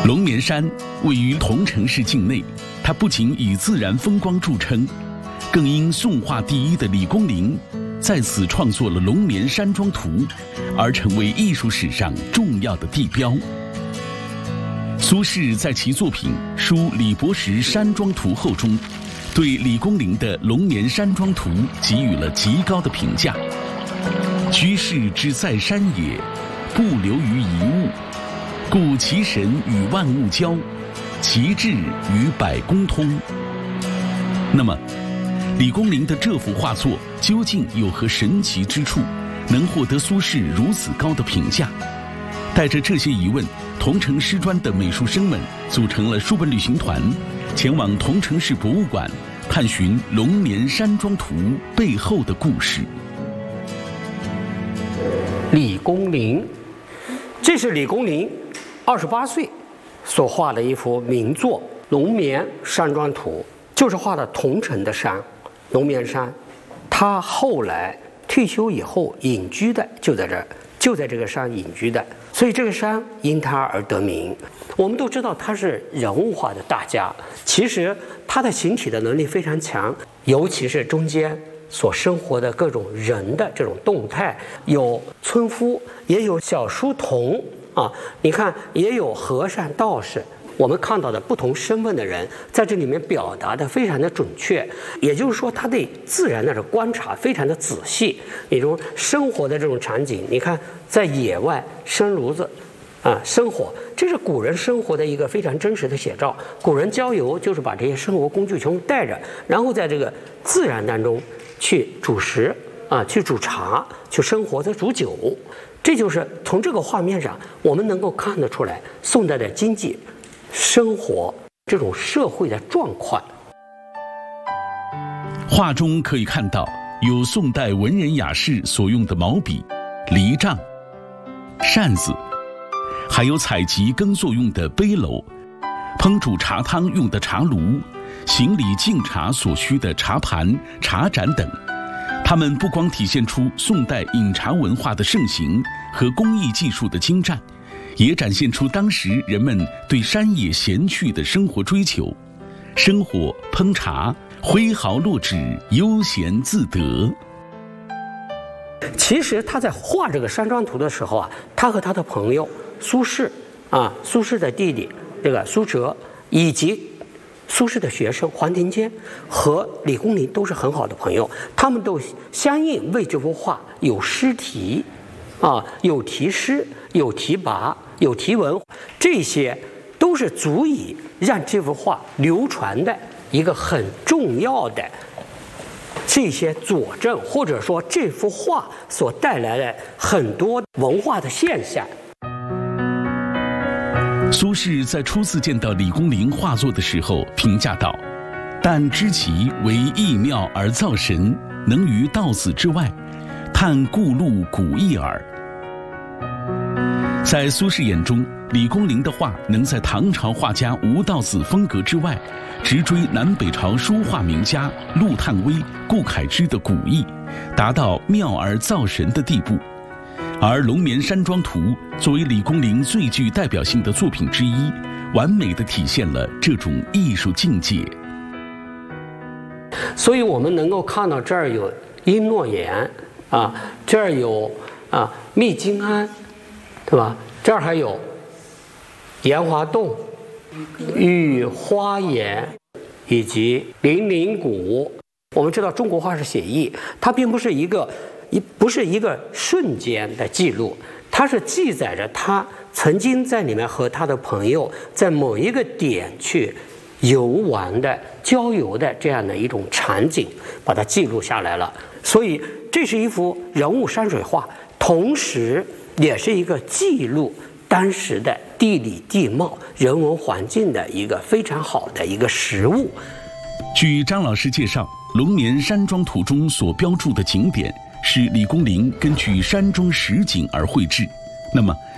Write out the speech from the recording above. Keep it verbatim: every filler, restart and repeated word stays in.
龙眠山位于桐城市境内，它不仅以自然风光著称，更因宋画第一的李公麟在此创作了《龙眠山庄图》，而成为艺术史上重要的地标。苏轼在其作品《书李伯实山庄图后》中，对李公麟的《龙眠山庄图》给予了极高的评价。居士之在山也，不流于一物，故其神与万物交，其志与百工通。那么，李公麟的这幅画作究竟有何神奇之处，能获得苏轼如此高的评价？带着这些疑问，桐城师专的美术生们组成了书本旅行团，前往桐城市博物馆，探寻《龙眠山庄图》背后的故事。 李公麟，这是李公麟二十八岁所画的一幅名作《龙眠山庄图》，就是画的桐城的山，龙眠山。他后来退休以后隐居的就在这儿，就在这个山隐居的，所以这个山因他而得名。我们都知道他是人物画的大家，其实他的形体的能力非常强，尤其是中间所生活的各种人的这种动态，有村夫，也有小书童啊，你看也有和尚道士，我们看到的不同身份的人在这里面表达的非常的准确，也就是说他对自然的观察非常的仔细。比如生活的这种场景，你看在野外生炉子啊，生火，这是古人生活的一个非常真实的写照。古人郊游就是把这些生活工具全部带着，然后在这个自然当中去煮食啊，去煮茶，去生活，在煮酒。这就是从这个画面上我们能够看得出来宋代的经济生活这种社会的状况。 画中可以看到有宋代文人雅士所用的毛笔、犁杖、扇子，还有采集耕作用的背篓，烹煮茶汤用的茶炉，行礼敬茶所需的茶盘、茶盏等。它们不光体现出宋代饮茶文化的盛行和工艺技术的精湛，也展现出当时人们对山野闲趣的生活追求。生火烹茶，挥毫落纸，悠闲自得。 其实他在画这个山庄图的时候啊，他和他的朋友苏轼啊，苏轼的弟弟这个苏辙，以及苏轼的学生黄庭坚和李公麟都是很好的朋友，他们都相应为这幅画有诗题啊，有题诗，有题跋，有题文，这些都是足以让这幅画流传的一个很重要的这些佐证，或者说这幅画所带来的很多文化的现象。 苏轼在初次见到李公麟画作的时候评价道：“但知其为异妙而造神，能于道子之外，探故路古意耳。”在苏轼眼中，李公麟的画能在唐朝画家吴道子风格之外，直追南北朝书画名家陆探微、顾恺之的古意，达到妙而造神的地步。而《龙眠山庄图》作为李公麟最具代表性的作品之一，完美地体现了这种艺术境界。 所以我们能够看到这儿有璎珞岩啊，这儿有啊密金庵，对吧？这儿还有岩华洞、玉花岩以及零陵谷。我们知道中国画是写意，它并不是一个一不是一个瞬间的记录，它是记载着他曾经在里面和他的朋友在某一个点去游玩的、郊游的这样的一种场景，把它记录下来了。所以这是一幅人物山水画，同时也是一个记录当时的地理地貌、人文环境的一个非常好的一个实物。 据张老师介绍，《龙眠山庄图》中所标注的景点是李公麟根据山中实景而绘制。那么